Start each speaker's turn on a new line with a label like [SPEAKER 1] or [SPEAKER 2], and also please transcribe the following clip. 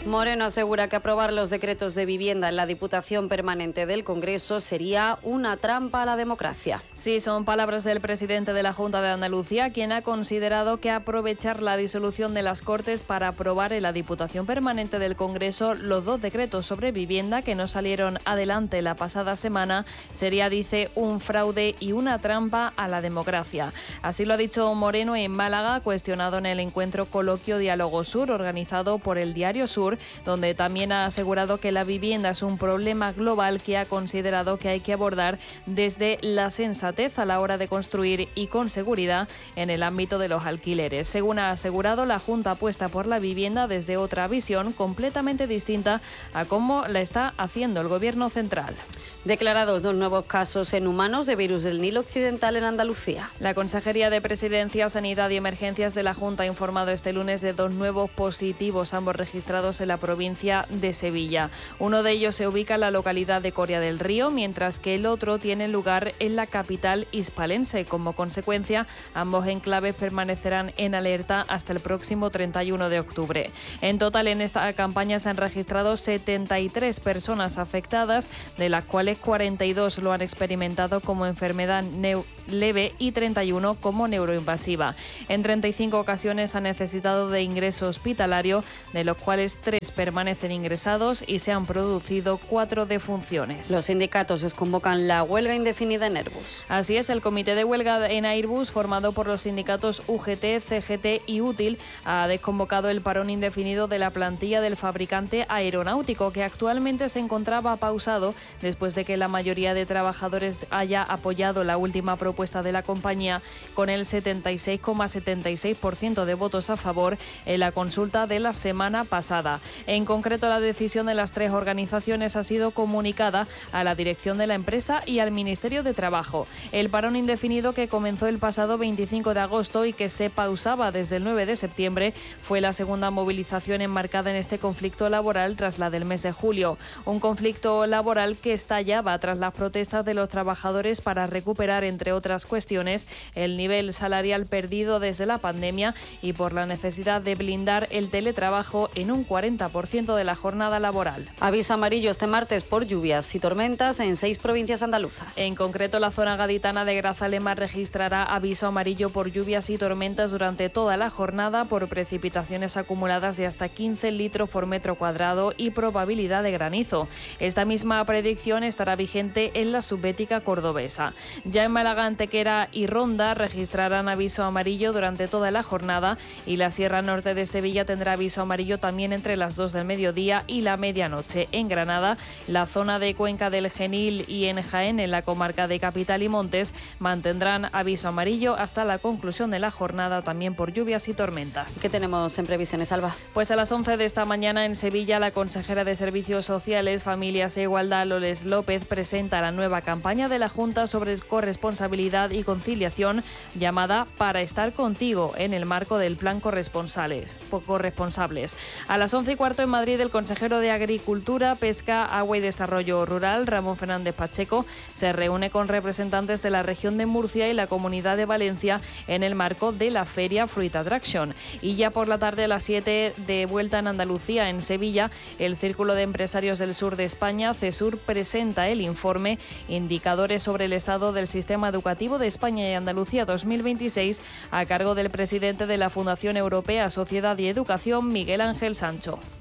[SPEAKER 1] Moreno asegura que aprobar los decretos de vivienda en la Diputación Permanente del Congreso sería una trampa a la democracia.
[SPEAKER 2] Sí, son palabras del presidente de la Junta de Andalucía, quien ha considerado que aprovechar la disolución de las Cortes para aprobar en la Diputación Permanente del Congreso los dos decretos sobre vivienda que no salieron adelante la pasada semana sería, dice, un fraude y una trampa a la democracia. Así lo ha dicho Moreno en Málaga, cuestionado en el encuentro Coloquio Diálogo Sur, organizado por el Diario Sur, donde también ha asegurado que la vivienda es un problema global que ha considerado que hay que abordar desde la sensatez a la hora de construir y con seguridad en el ámbito de los alquileres. Según ha asegurado, la Junta apuesta por la vivienda desde otra visión completamente distinta a cómo la está haciendo el Gobierno central.
[SPEAKER 1] Declarados 2 nuevos casos en humanos de virus del Nilo Occidental en Andalucía.
[SPEAKER 2] La Consejería de Presidencia, Sanidad y Emergencias de la Junta ha informado este lunes de 2 nuevos positivos, ambos registrados en la provincia de Sevilla. Uno de ellos se ubica en la localidad de Coria del Río, mientras que el otro tiene lugar en la capital hispalense. Como consecuencia, ambos enclaves permanecerán en alerta hasta el próximo 31 de octubre. En total, en esta campaña se han registrado 73 personas afectadas, de las cuales 42 lo han experimentado como enfermedad leve y 31 como neuroinvasiva. En 35 ocasiones han necesitado de ingreso hospitalario, de los cuales 3 permanecen ingresados y se han producido 4 defunciones.
[SPEAKER 1] Los sindicatos desconvocan la huelga indefinida en Airbus.
[SPEAKER 2] Así es, el comité de huelga en Airbus, formado por los sindicatos UGT, CGT y Útil, ha desconvocado el parón indefinido de la plantilla del fabricante aeronáutico, que actualmente se encontraba pausado después de que la mayoría de trabajadores haya apoyado la última propuesta de la compañía con el 76,76% de votos a favor en la consulta de la semana pasada. En concreto, la decisión de las 3 organizaciones ha sido comunicada a la dirección de la empresa y al Ministerio de Trabajo. El parón indefinido, que comenzó el pasado 25 de agosto y que se pausaba desde el 9 de septiembre, fue la segunda movilización enmarcada en este conflicto laboral tras la del mes de julio. Un conflicto laboral que estallaba tras las protestas de los trabajadores para recuperar, entre otras cuestiones, el nivel salarial perdido desde la pandemia y por la necesidad de blindar el teletrabajo en un 40% de la jornada laboral.
[SPEAKER 1] Aviso amarillo este martes por lluvias y tormentas en 6 provincias andaluzas.
[SPEAKER 2] En concreto, la zona gaditana de Grazalema registrará aviso amarillo por lluvias y tormentas durante toda la jornada por precipitaciones acumuladas de hasta 15 litros por metro cuadrado y probabilidad de granizo. Esta misma predicción estará vigente en la subbética cordobesa. Ya en Málaga, Antequera y Ronda registrarán aviso amarillo durante toda la jornada y la Sierra Norte de Sevilla tendrá aviso amarillo también entre las 2 del mediodía y la medianoche. En Granada, la zona de Cuenca del Genil y en Jaén, en la comarca de Capital y Montes, mantendrán aviso amarillo hasta la conclusión de la jornada también por lluvias y tormentas.
[SPEAKER 1] ¿Qué tenemos en previsiones, Alba?
[SPEAKER 2] Pues a las 11 de esta mañana en Sevilla, la consejera de Servicios Sociales, Familias e Igualdad, Loles López, presenta la nueva campaña de la Junta sobre corresponsabilidad y conciliación llamada Para estar contigo, en el marco del Plan Corresponsables. A las 11:15 en Madrid, el consejero de Agricultura, Pesca, Agua y Desarrollo Rural, Ramón Fernández Pacheco, se reúne con representantes de la región de Murcia y la Comunidad de Valencia en el marco de la Feria Fruit Attraction. Y ya por la tarde, a las 7, de vuelta en Andalucía, en Sevilla, el Círculo de Empresarios del Sur de España, CESUR, presenta el informe Indicadores sobre el estado del sistema educativo de España y Andalucía 2026, a cargo del presidente de la Fundación Europea Sociedad y Educación, Miguel Ángel Sancho.